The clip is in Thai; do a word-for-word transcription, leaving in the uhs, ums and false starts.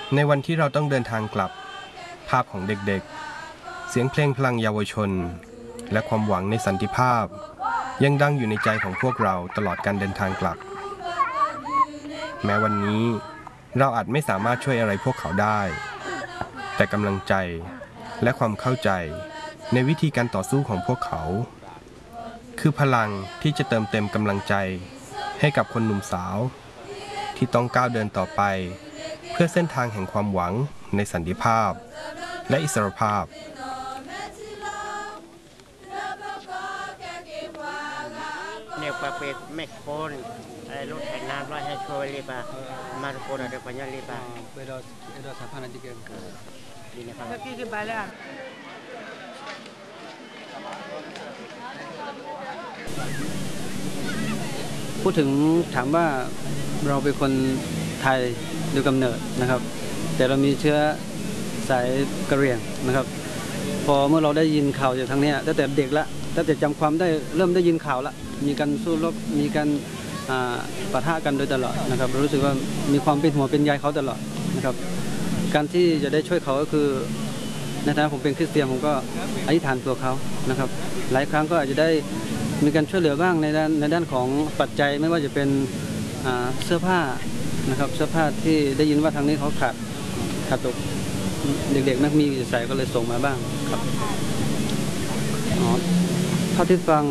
ในวันที่เราต้องเดินทางกลับภาพของเด็กๆเสียงเพลงพลังเยาวชนและความหวังในสันติภาพยังดังอยู่ในใจของพวกเราตลอดการเดินทางกลับแม้วันนี้เราอาจไม่สามารถช่วยอะไรพวกเขาได้แต่กำลังใจและความเข้าใจในวิธีการต่อสู้ของพวกเขาคือพลังที่จะเติมเต็มกำลังใจให้กับคนหนุ่มสาวที่ต้องก้าวเดินต่อไปเพื่อเส้นทางแห่งความหวังในสันติภาพและอิสรภาพเนี่ยปะเป็ดแม่โคนไอ้รถไถน้ำร้อยให้ช่วยรีบอ่ะมาโคนอะไรปัญญารีบอ่ะเบอร์เอดสามพันอันที่เกินดีนะครับเมื่อกี้ขึ้นไปแล้วพูดถึงถามว่าเราเป็นคนไทยโดยกำเนิดนะครับแต่เรามีเชื้อสายกะเหรี่ยงนะครับพอเมื่อเราได้ยินข่าวจากทางนี้ตั้งแต่เด็กละตั้งแต่จำความได้เริ่มได้ยินข่าวละมีการสู้รบมีการปะทะกันโดยตลอดนะครับรู้สึกว่ามีความเป็นหัวเป็นใยเขาตลอดนะครับการที่จะได้ช่วยเขาก็คือในฐานะผมเป็นคริสเตียนผมก็อธิษฐานตัวเขานะครับหลายครั้งก็อาจจะได้มีการช่วยเหลือบ้างในด้านในด้านของปัจจัยไม่ว่าจะเป็นเสื้อผ้านะครับเสื้อผ้าที่ได้ยินว่าทางนี้เขาขาดขาดตกเด็กๆไม่มีใส่ก็เลยส่งมาบ้างครับอ๋อเท่าที่ฟัง